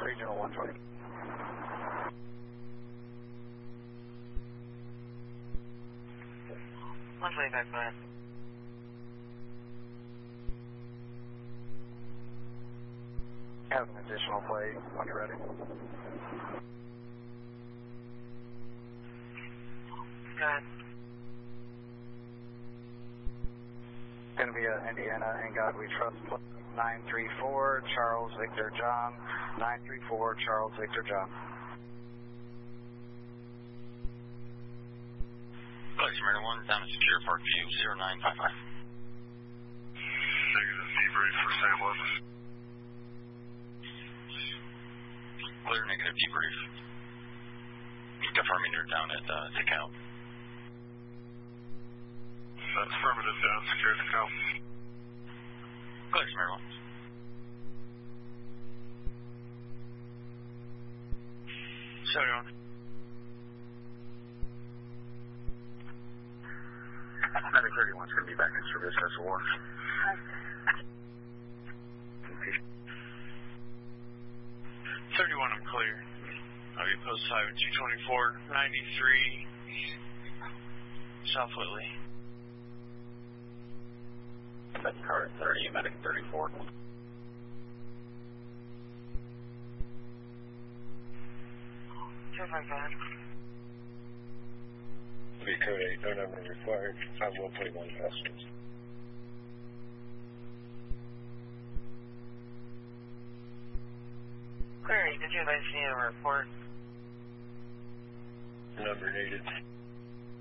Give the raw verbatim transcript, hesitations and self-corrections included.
Regional one twenty. one twenty-five, go ahead. Have an additional play when you're ready. Go ahead. Going to be a Indiana In God We Trust nine three four Charles Victor John. nine three four Charles Victor John. Flight Mariner one down to Secure Park View zero nine five five. Negative debrief for San Juan. Clear, negative debrief. Confirming you're down at uh, Decal. That's affirmative down, secure Decal. Clear, Mariner one. seventy-one. Medic thirty-one is going to be back in service as a war. thirty-one, I'm clear. I'll be post highway two twenty-four, ninety-three, South Whitley. Medic car thirty, medic thirty-four. two five five. B code eight, no number required. five one twenty-one passengers. Clear, did you guys need a report? Number needed.